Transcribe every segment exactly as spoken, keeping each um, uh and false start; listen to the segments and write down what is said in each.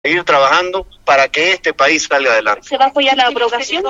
seguir trabajando para que este país salga adelante. ¿Se va a apoyar la abrogación?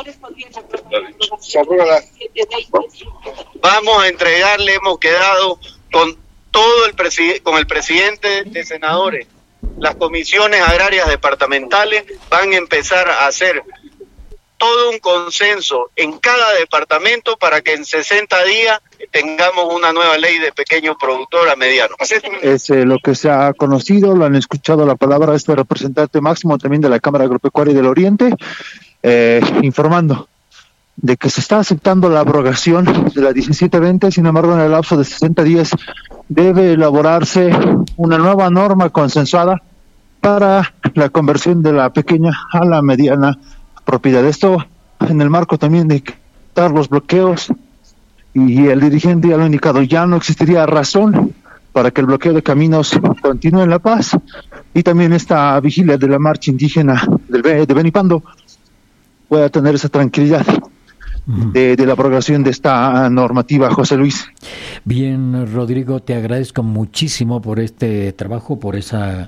Vamos a entregarle, hemos quedado con todo el preside- con el presidente de senadores. Las comisiones agrarias departamentales van a empezar a hacer todo un consenso en cada departamento para que en sesenta días tengamos una nueva ley de pequeño productor a mediano. Es eh, lo que se ha conocido, lo han escuchado la palabra de este representante máximo también de la Cámara Agropecuaria del Oriente, eh, informando de que se está aceptando la abrogación de la diecisiete veinte, sin embargo en el lapso de sesenta días debe elaborarse una nueva norma consensuada para la conversión de la pequeña a la mediana propiedad. Esto en el marco también de quitar los bloqueos, y el dirigente ya lo ha indicado, ya no existiría razón para que el bloqueo de caminos continúe en La Paz, y también esta vigilia de la marcha indígena del B, de Benipando pueda tener esa tranquilidad de, de la aprobación de esta normativa. José Luis. Bien, Rodrigo, te agradezco muchísimo por este trabajo, por esa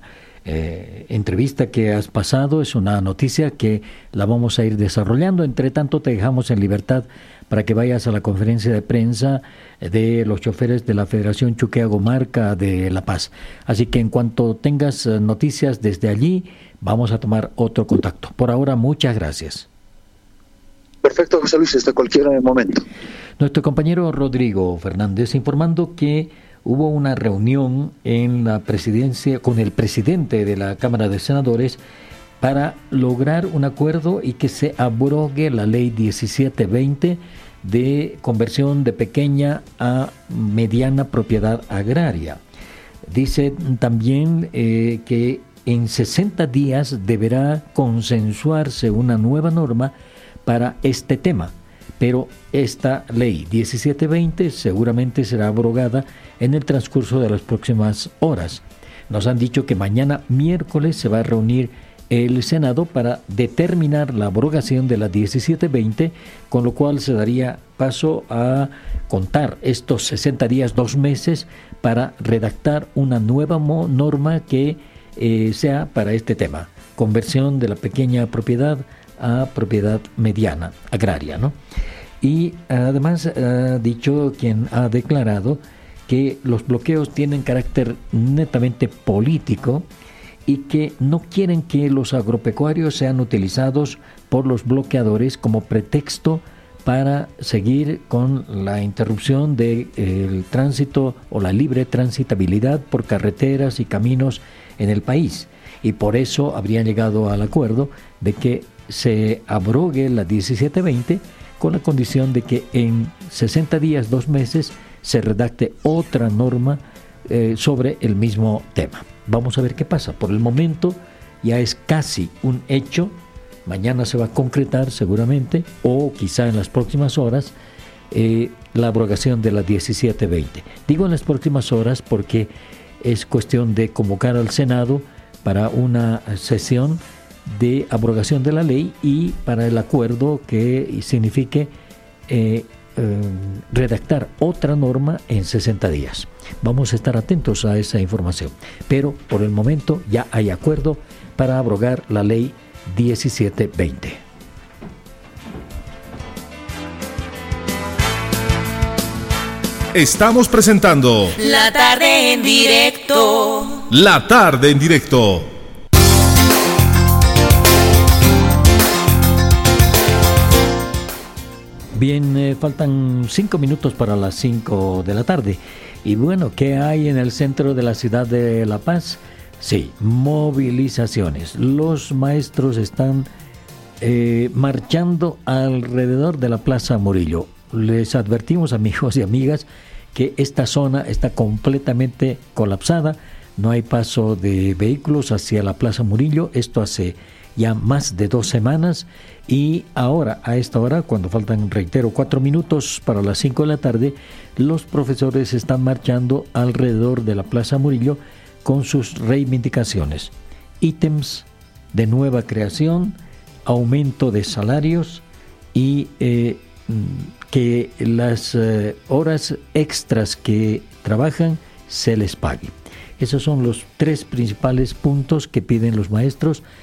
Eh, entrevista que has pasado. Es una noticia que la vamos a ir desarrollando. Entre tanto, te dejamos en libertad para que vayas a la conferencia de prensa de los choferes de la Federación Chuquiagomarca de La Paz. Así que en cuanto tengas noticias desde allí, vamos a tomar otro contacto. Por ahora, muchas gracias. Perfecto, José Luis, hasta cualquier momento. Nuestro compañero Rodrigo Fernández informando que hubo una reunión en la presidencia con el presidente de la Cámara de Senadores para lograr un acuerdo y que se abrogue la ley diecisiete veinte de conversión de pequeña a mediana propiedad agraria. Dice también eh, que en sesenta días deberá consensuarse una nueva norma para este tema. Pero esta ley diecisiete veinte seguramente será abrogada en el transcurso de las próximas horas. Nos han dicho que mañana miércoles se va a reunir el Senado para determinar la abrogación de la diecisiete veinte, con lo cual se daría paso a contar estos sesenta días, dos meses, para redactar una nueva mo- norma que eh, sea para este tema, conversión de la pequeña propiedad a propiedad mediana, agraria, ¿no? Y además ha dicho quien ha declarado que los bloqueos tienen carácter netamente político y que no quieren que los agropecuarios sean utilizados por los bloqueadores como pretexto para seguir con la interrupción del de, tránsito o la libre transitabilidad por carreteras y caminos en el país. Y por eso habrían llegado al acuerdo de que se abrogue la diecisiete veinte con la condición de que en sesenta días, dos meses, se redacte otra norma eh, sobre el mismo tema. Vamos a ver qué pasa. Por el momento ya es casi un hecho. Mañana se va a concretar seguramente, o quizá en las próximas horas, eh, la abrogación de la diecisiete veinte. Digo en las próximas horas porque es cuestión de convocar al Senado para una sesión de abrogación de la ley y para el acuerdo que signifique eh, eh, redactar otra norma en sesenta días. Vamos a estar atentos a esa información, pero por el momento ya hay acuerdo para abrogar la ley diecisiete veinte. Estamos presentando La Tarde en Directo. La Tarde en Directo. Bien, eh, faltan cinco minutos para las cinco de la tarde. Y bueno, ¿qué hay en el centro de la ciudad de La Paz? Sí, movilizaciones. Los maestros están eh, marchando alrededor de la Plaza Murillo. Les advertimos, amigos y amigas, que esta zona está completamente colapsada. No hay paso de vehículos hacia la Plaza Murillo. Esto hace ya más de dos semanas. Y ahora, a esta hora, cuando faltan, reitero, cuatro minutos para las cinco de la tarde, los profesores están marchando alrededor de la Plaza Murillo con sus reivindicaciones. Ítems de nueva creación, aumento de salarios y eh, que las eh, horas extras que trabajan se les pague. Esos son los tres principales puntos que piden los maestros